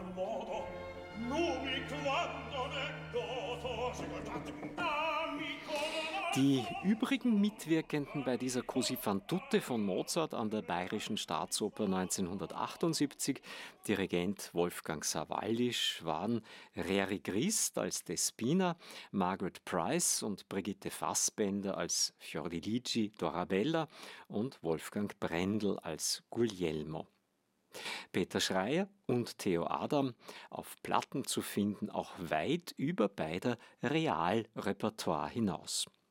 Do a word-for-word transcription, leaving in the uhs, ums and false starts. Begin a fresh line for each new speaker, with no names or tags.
tal modo numi quando ne goto sigurtatum amico non
Die übrigen Mitwirkenden bei dieser Così fan tutte von Mozart an der Bayerischen Staatsoper neunzehnhundertachtundsiebzig, Dirigent Wolfgang Sawallisch, waren Reri Christ als Despina, Margaret Price und Brigitte Fassbender als Fiordiligi Dorabella und Wolfgang Brendel als Guglielmo. Peter Schreier und Theo Adam, auf Platten zu finden, auch weit über beider Realrepertoire hinaus.